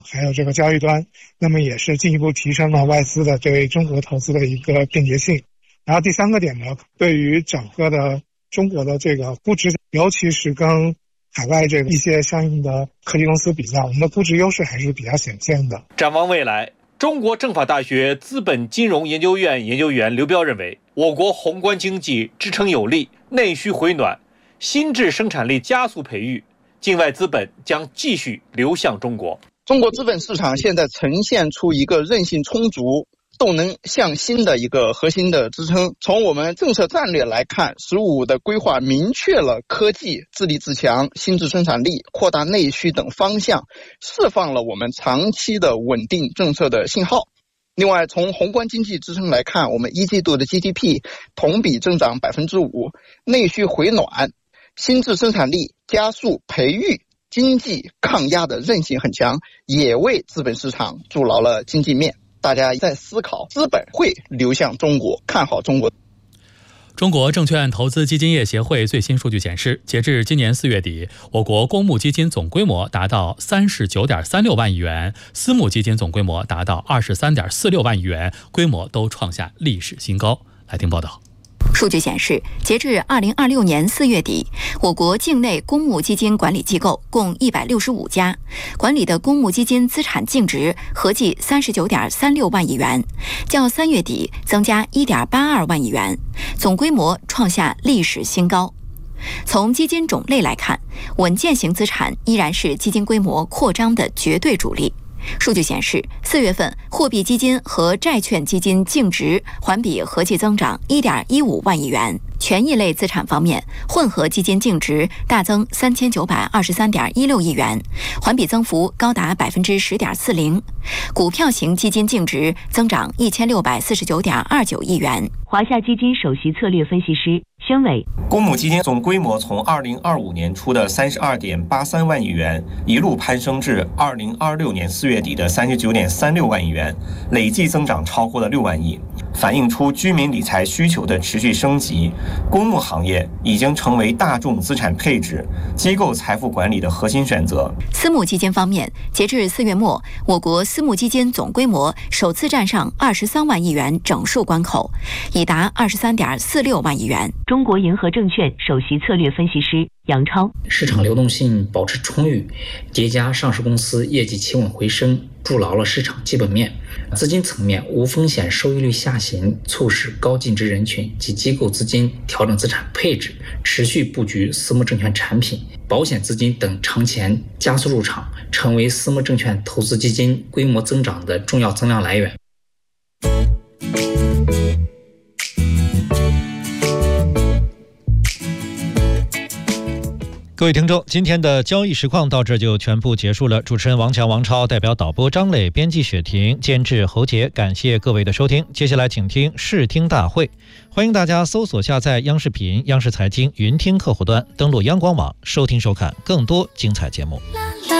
还有这个交易端，那么也是进一步提升了外资的对中国投资的一个便捷性。然后第三个点呢，对于整个的中国的这个估值，尤其是跟海外这个一些相应的科技公司比较，我们的估值优势还是比较显现的。 展望未来，中国政法大学资本金融研究院研究员刘彪认为，我国宏观经济支撑有力，内需回暖，新质生产力加速培育，境外资本将继续流向中国。 中国资本市场现在呈现出一个韧性充足、动能向新的一个核心的支撑。从我们政策战略来看，15的规划明确了科技、自立自强、新质生产力、扩大内需等方向，释放了我们长期的稳定政策的信号。另外，从宏观经济支撑来看，我们一季度的 GDP 同比增长 5%， 内需回暖，新质生产力加速培育，经济抗压的韧性很强，也为资本市场筑牢了经济面。大家在思考资本会流向中国，看好中国。 中国证券投资基金业协会最新数据显示，截至今年4月底，我国公募基金总规模达到 39.36 万亿元，私募基金总规模达到 23.46 万亿元，规模都创下历史新高。来听报道。 数据显示，截至2026年4月底，我国境内公募基金管理机构共165家，管理的公募基金资产净值合计 39.36 万亿元，较3月底增加 1.82 万亿元，总规模创下历史新高。从基金种类来看，稳健型资产依然是基金规模扩张的绝对主力。数据显示，4月份货币基金和债券基金净值环比合计增长 1.15 万亿元。权益类资产方面，混合基金净值大增 3923.16 亿元，环比增幅高达 10.40%。股票型基金净值增长 1649.29 亿元。 华夏基金首席策略分析师宣伟， 公募基金总规模从2025年初的 32.83 万亿元一路攀升至2026年4月底的 39.36 万亿元，累计增长超过了6万亿，反映出居民理财需求的持续升级。公募行业已经成为大众资产配置、机构财富管理的核心选择。 私募基金方面，截至4月末，我国私募基金总规模首次站上23万亿元整数关口，已达 23.46 万亿元。 中国银河证券首席策略分析师杨超， 市场流动性保持充裕，叠加上市公司业绩企稳回升，筑牢了市场基本面。资金层面，无风险收益率下行，促使高净值人群及机构资金调整资产配置，持续布局私募证券产品、保险资金等长钱加速入场，成为私募证券投资基金规模增长的重要增量来源。 各位听众，今天的交易实况到这就全部结束了。主持人王强、王超代表导播张磊、编辑雪婷、监制侯杰，感谢各位的收听。接下来请听视听大会，欢迎大家搜索下载央视频、央视财经云听客户端，登录央广网收听收看更多精彩节目。